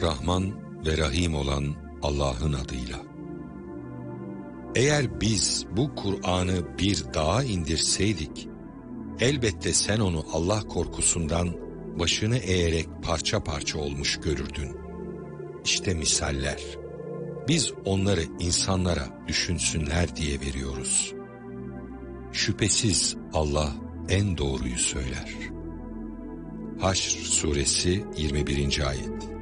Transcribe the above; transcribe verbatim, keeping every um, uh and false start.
Rahman ve Rahim olan Allah'ın adıyla. Eğer biz bu Kur'an'ı bir dağa indirseydik, elbette sen onu Allah korkusundan başını eğerek parça parça olmuş görürdün. İşte misaller. Biz onları insanlara düşünsünler diye veriyoruz. Şüphesiz Allah en doğruyu söyler. Haşr suresi yirmi birinci ayet.